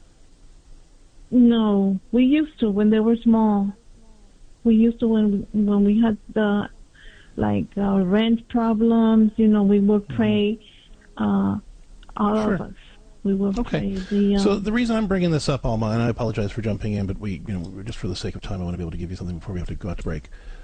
No, we used to when they were small. We used to when when we had the like uh, rent problems. You know, we would pray. Uh, all Sure. of us, we would Okay. pray. The, um, So the reason I'm bringing this up, Alma, and I apologize for jumping in, but we, you know, just for the sake of time, I want to be able to give you something before we have to go out to break.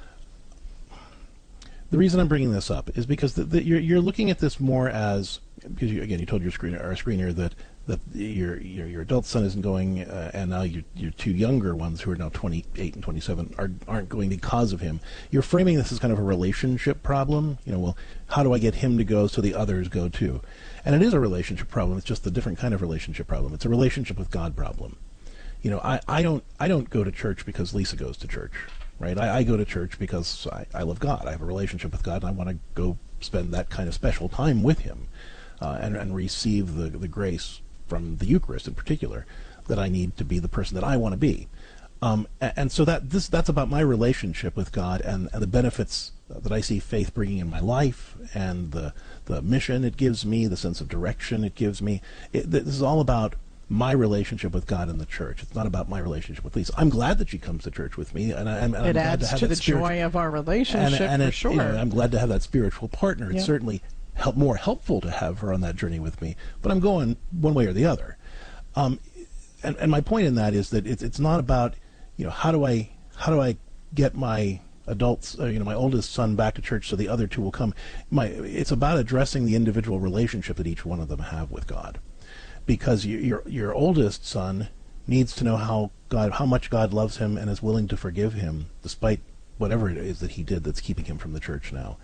The reason I'm bringing this up is because the, the, you're you're looking at this more as, because you, again, you told your screener, our screener that that your your your adult son isn't going, uh, and now your your two younger ones who are now twenty-eight and twenty-seven are aren't going because of him. You're framing this as kind of a relationship problem. You know, well, how do I get him to go so the others go too? And it is a relationship problem. It's just a different kind of relationship problem. It's a relationship with God problem. You know, I, I don't I don't go to church because Lisa goes to church, right? I, I go to church because I, I love God. I have a relationship with God, and I want to go spend that kind of special time with Him, uh, and and receive the the grace from the Eucharist in particular that I need to be the person that I want to be. Um, and, and so that this that's about my relationship with God and, and the benefits that I see faith bringing in my life, and the the mission it gives me, the sense of direction it gives me. It, this is all about my relationship with God and the church. It's not about my relationship with Lisa. I'm glad that she comes to church with me, and, I, and, and I'm It glad adds to have to that the spiritual- joy of our relationship, and, and for it, sure. you know, I'm glad to have that spiritual partner. It's Yep. certainly help, more helpful to have her on that journey with me, but I'm going one way or the other. Um, and, and my point in that is that it's it's not about, you know, how do I how do I get my adults, uh, you know, my oldest son back to church so the other two will come. My it's about addressing the individual relationship that each one of them have with God, because you, your your oldest son needs to know how God how much God loves him and is willing to forgive him despite whatever it is that he did that's keeping him from the church now.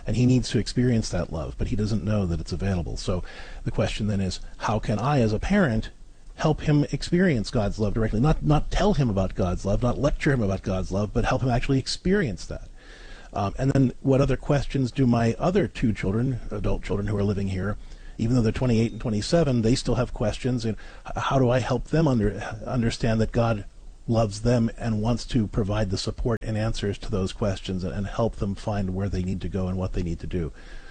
and he needs to experience that love, but he doesn't know that it's available. So the question then is, how can I, as a parent, help him experience God's love directly? Not not tell him about God's love, not lecture him about God's love, but help him actually experience that. Um, and then what other questions do my other two children, adult children who are living here, even though they're twenty-eight and twenty-seven, they still have questions. And how do I help them under, understand that God loves them and wants to provide the support and answers to those questions, and, and help them find where they need to go and what they need to do?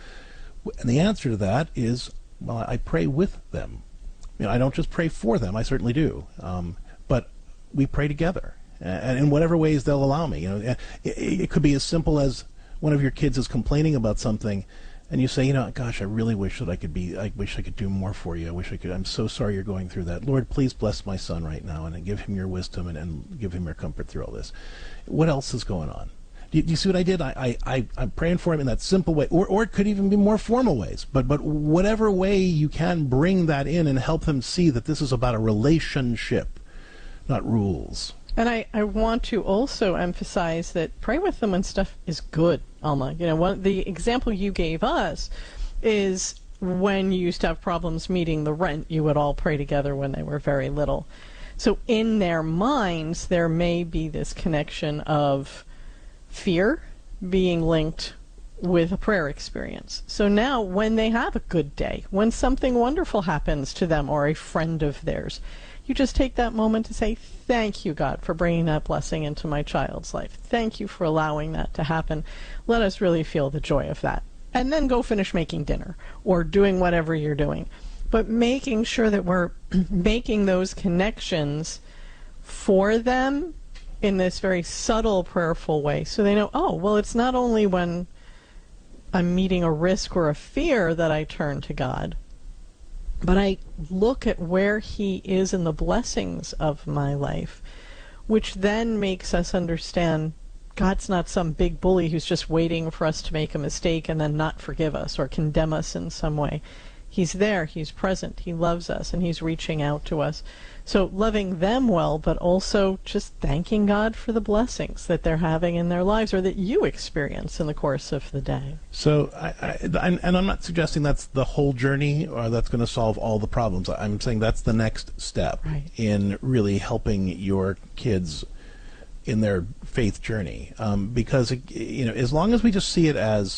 And the answer to that is, well, I pray with them. You know, I don't just pray for them. I certainly do. Um, but we pray together, and in whatever ways they'll allow me. You know, it, it could be as simple as one of your kids is complaining about something, and you say, you know, gosh, I really wish that I could be, I wish I could do more for you. I wish I could, I'm so sorry you're going through that. Lord, please bless my son right now, and give him your wisdom, and, and give him your comfort through all this. What else is going on? Do you, do you see what I did? I, I, I, I'm praying for him in that simple way, or, or it could even be more formal ways. But, but whatever way you can bring that in and help them see that this is about a relationship, not rules. And I, I want to also emphasize that pray with them when stuff is good, Alma. You know, one, the example you gave us is when you used to have problems meeting the rent, you would all pray together when they were very little. So in their minds, there may be this connection of fear being linked with a prayer experience. So now when they have a good day, when something wonderful happens to them or a friend of theirs, you just take that moment to say, thank you, God, for bringing that blessing into my child's life. Thank you for allowing that to happen. Let us really feel the joy of that. And then go finish making dinner or doing whatever you're doing. But making sure that we're making those connections for them in this very subtle, prayerful way, so they know, oh, well, it's not only when I'm meeting a risk or a fear that I turn to God, but I look at where he is in the blessings of my life, which then makes us understand God's not some big bully who's just waiting for us to make a mistake and then not forgive us or condemn us in some way. He's there, he's present, he loves us, and he's reaching out to us. So loving them well, but also just thanking God for the blessings that they're having in their lives or that you experience in the course of the day. So, I, I, and I'm not suggesting that's the whole journey or that's going to solve all the problems. I'm saying that's the next step right. in really helping your kids in their faith journey. Um, because, you know, as long as we just see it as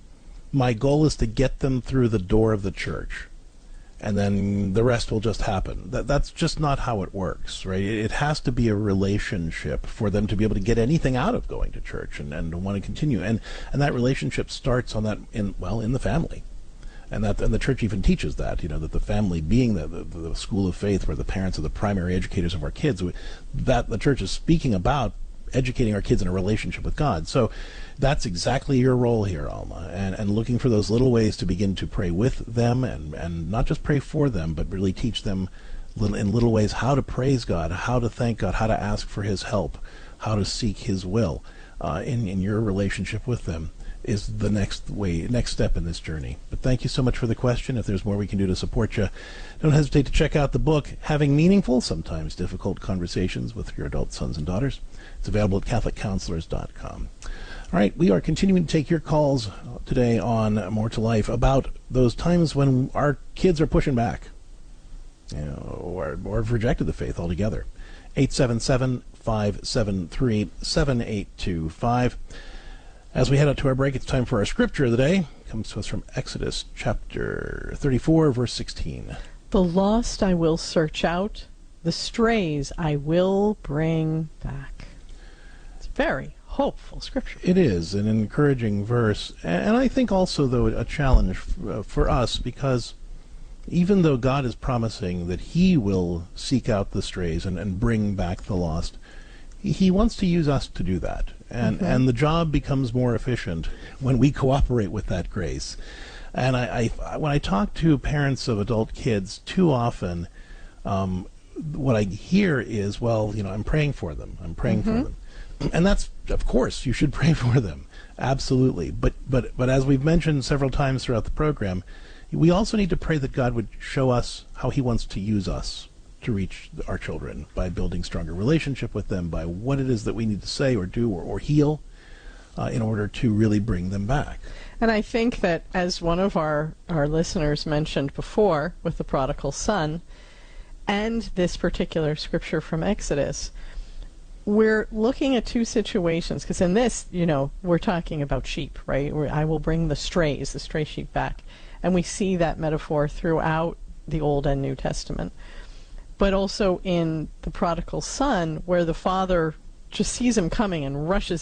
my goal is to get them through the door of the church, and then the rest will just happen. That that's just not how it works, right? It, it has to be a relationship for them to be able to get anything out of going to church and, and to want to continue. And and that relationship starts on that in well in the family, and that and the church even teaches that, you know, that the family being the the, the school of faith where the parents are the primary educators of our kids. That the church is speaking about educating our kids in a relationship with God. So that's exactly your role here, Alma, and, and looking for those little ways to begin to pray with them and, and not just pray for them, but really teach them little, in little ways how to praise God, how to thank God, how to ask for his help, how to seek his will uh, in, in your relationship with them is the next way, next step in this journey. But thank you so much for the question. If there's more we can do to support you, don't hesitate to check out the book, Having Meaningful, Sometimes Difficult Conversations with Your Adult Sons and Daughters. It's available at catholic counselors dot com. All right, we are continuing to take your calls today on More to Life about those times when our kids are pushing back, you know, or, or have rejected the faith altogether. eight seven seven, five seven three, seven eight two five. As we head out to our break, it's time for our scripture of the day. It comes to us from Exodus chapter thirty-four, verse sixteen. The lost I will search out, the strays I will bring back. It's very hopeful scripture. It is an encouraging verse, and I think also, though, a challenge for us, because even though God is promising that he will seek out the strays and, and bring back the lost, he wants to use us to do that. And mm-hmm. and the job becomes more efficient when we cooperate with that grace. And I, I when I talk to parents of adult kids, too often um, what I hear is, well, you know, I'm praying for them. I'm praying mm-hmm. for them. And that's, of course, you should pray for them. Absolutely. But, but, but as we've mentioned several times throughout the program, we also need to pray that God would show us how he wants to use us to reach our children by building stronger relationship with them, by what it is that we need to say or do or, or heal uh, in order to really bring them back. And I think that, as one of our, our listeners mentioned before with the prodigal son, and this particular scripture from Exodus, we're looking at two situations, because in this, you know, we're talking about sheep, right? Where I will bring the strays, the stray sheep back. And we see that metaphor throughout the Old and New Testament. But also in the prodigal son, where the father just sees him coming and rushes